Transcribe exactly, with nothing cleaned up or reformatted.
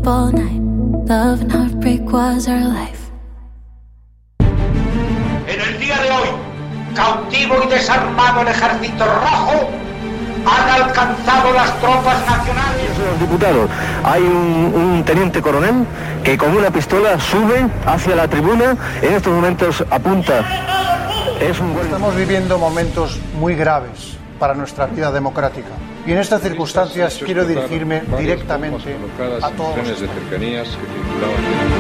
up all night. Love and heartbreak was our life. En el día de hoy, cautivo y desarmado el Ejército Rojo, han alcanzado las tropas nacionales. Los diputados, hay un, un teniente coronel que con una pistola sube hacia la tribuna, en estos momentos apunta. Es un... Estamos viviendo momentos muy graves para nuestra vida democrática. Y en estas circunstancias quiero dirigirme directamente a todos los